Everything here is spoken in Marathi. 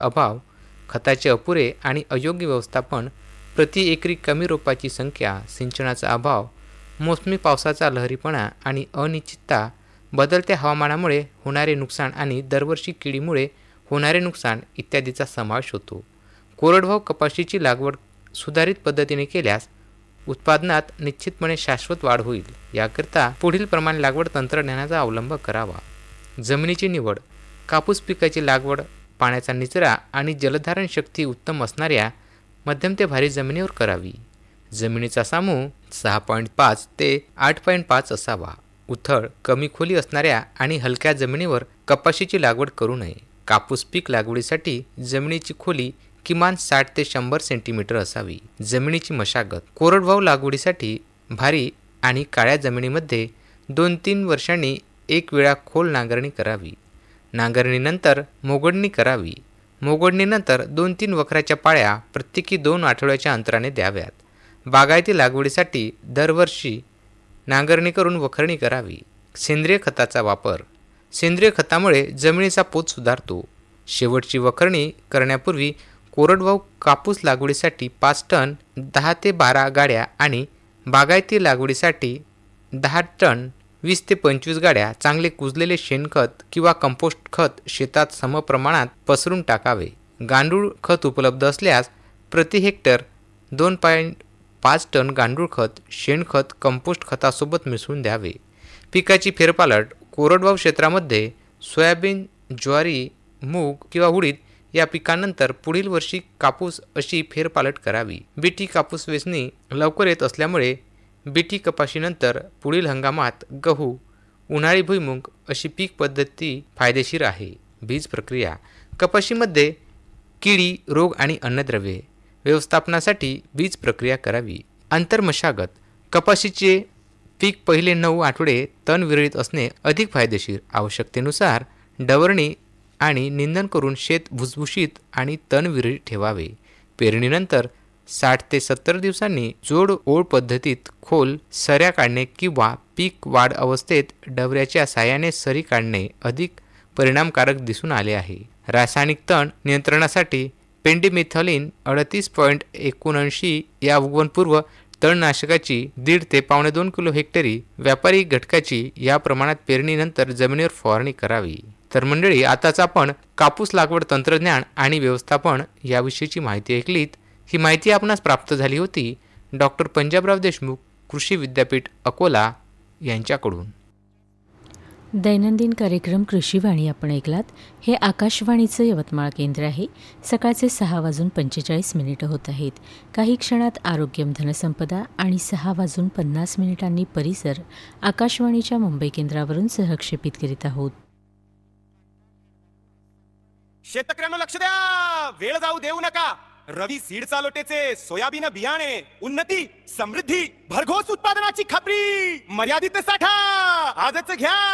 अभाव, खताचे अपुरे आणि अयोग्य व्यवस्थापन, प्रति एकरी कमी रोपाची संख्या, सिंचनाचा अभाव, मोसमी पावसाचा लहरीपणा आणि अनिश्चितता, बदलत्या हवामानामुळे होणारे नुकसान आणि दरवर्षी किडीमुळे होणारे नुकसान इत्यादीचा समावेश होतो. कोरडवाहू कपाशीची लागवड सुधारित पद्धतीने केल्यास उत्पादनात निश्चितपणे शाश्वत वाढ होईल. याकरिता पुढील प्रमाणे लागवड तंत्रज्ञानाचा अवलंब करावा. जमिनीची निवड. कापूस पिकाची लागवड पाण्याचा निचरा आणि जलधारण शक्ती उत्तम असणाऱ्या मध्यम ते भारी जमिनीवर करावी. जमिनीचा समूह 6.5 ते 8.5 असावा. उथळ, कमी खोली असणाऱ्या आणि हलक्या जमिनीवर कपाशीची लागवड करू नये. कापूस पीक लागवडीसाठी जमिनीची खोली किमान 60 ते 100 सेंटीमीटर असावी. जमिनीची मशागत. कोरडवाहू लागवडीसाठी भारी आणि काळ्या जमिनीमध्ये 2-3 वर्षांनी एक वेळा खोल नांगरणी करावी. नांगरणीनंतर मोगडणी करावी. मोगडणीनंतर 2-3 वखराच्या पाळ्या प्रत्येकी 2 आठवड्याच्या अंतराने द्याव्यात. बागायती लागवडीसाठी दरवर्षी नांगरणी करून वखरणी करावी. सेंद्रिय खताचा वापर. सेंद्रिय खतामुळे जमिनीचा पोत सुधारतो. शेवटची वखरणी करण्यापूर्वी कोरडवाहू कापूस लागवडीसाठी 5 टन 10 ते 12 गाड्या आणि बागायती लागवडीसाठी 10 टन 20 ते 25 गाड्या चांगले कुजलेले शेणखत किंवा कंपोस्ट खत शेतात समप्रमाणात पसरून टाकावे. गांडूळ खत उपलब्ध असल्यास प्रति हेक्टर 2.5 टन गांडूळ खत, शेणखत, कंपोस्ट खतासोबत मिसळून द्यावे. पिकाची फेरपालट. कोरडवाहू क्षेत्रामध्ये सोयाबीन, ज्वारी, मूग किंवा उडीद या पिकांनंतर पुढील वर्षी कापूस अशी फेरपालट करावी. बीटी कापूस वेचणी लवकर येत असल्यामुळे बीटी कपाशीनंतर पुढील हंगामात गहू, उन्हाळी भुईमूग अशी पीक पद्धती फायदेशीर आहे. बीज प्रक्रिया. कपाशीमध्ये किडी, रोग आणि अन्नद्रव्ये व्यवस्थापनासाठी बीज प्रक्रिया करावी. आंतरमशागत. कपाशीचे पीक पहिले 9 आठवडे तण विरहित असणे अधिक फायदेशीर. आवश्यकतेनुसार डवरणी आणि निंदण करून शेत भुसभुशीत आणि तणविरहित ठेवावे. पेरणीनंतर 60 ते 70 दिवसांनी जोड ओळ पद्धतीत खोल सऱ्या काढणे किंवा पीक वाढ अवस्थेत डवऱ्याच्या साहाय्याने सरी काढणे अधिक परिणामकारक दिसून आले आहे. रासायनिक तण नियंत्रणासाठी पेंडिमिथालिन 38.79 या उगवणपूर्व तणनाशकाची 1.5 ते 2.25 किलो हेक्टरी व्यापारी घटकाची या प्रमाणात पेरणीनंतर जमिनीवर फवारणी करावी. तर मंडळी, आताच आपण कापूस लागवड तंत्रज्ञान आणि व्यवस्थापन याविषयीची माहिती ऐकलीत. ही माहिती आपणास प्राप्त झाली होती डॉक्टर पंजाबराव देशमुख कृषी विद्यापीठ अकोला यांच्याकडून. दैनंदिन कार्यक्रम कृषीवाणी आपण ऐकलात. हे आकाशवाणीचं यवतमाळ केंद्र आहे. सकाळचे 6:45 होत आहेत. काही क्षणात आरोग्यम धनसंपदा आणि 6:50 परिसर आकाशवाणीच्या मुंबई केंद्रावरून सहक्षेपित करीत आहोत. शेतकऱ्यांना लक्ष द्या, वेळ जाऊ देऊ नका. रवी सीड चालोटेचे सोयाबीन बियाणे, उन्नती, समृद्धी, भरघोस उत्पादनाची खात्री, मर्यादित साठा आजच घ्या.